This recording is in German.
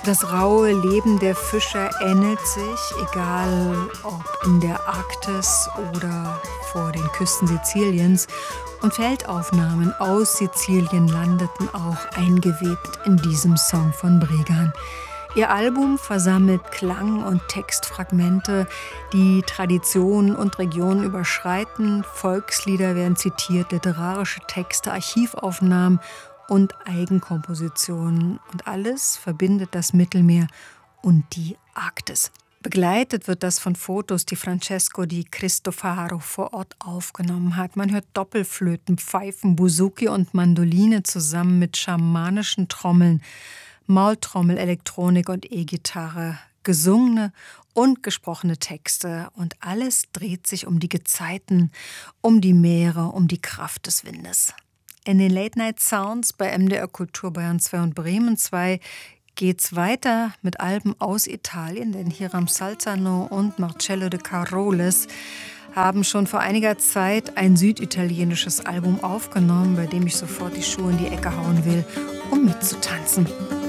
Das raue Leben der Fischer ähnelt sich, egal ob in der Arktis oder vor den Küsten Siziliens. Und Feldaufnahmen aus Sizilien landeten auch eingewebt in diesem Song von Bregan. Ihr Album versammelt Klang- und Textfragmente, die Traditionen und Regionen überschreiten. Volkslieder werden zitiert, literarische Texte, Archivaufnahmen und Eigenkompositionen. Und alles verbindet das Mittelmeer und die Arktis. Begleitet wird das von Fotos, die Francesco Di Cristofaro vor Ort aufgenommen hat. Man hört Doppelflöten, Pfeifen, Bouzouki und Mandoline zusammen mit schamanischen Trommeln, Maultrommel, Elektronik und E-Gitarre, gesungene und gesprochene Texte. Und alles dreht sich um die Gezeiten, um die Meere, um die Kraft des Windes. In den Late-Night-Sounds bei MDR Kultur Bayern 2 und Bremen 2 geht's weiter mit Alben aus Italien, denn Hiram Salzano und Marcello De Carolis haben schon vor einiger Zeit ein süditalienisches Album aufgenommen, bei dem ich sofort die Schuhe in die Ecke hauen will, um mitzutanzen.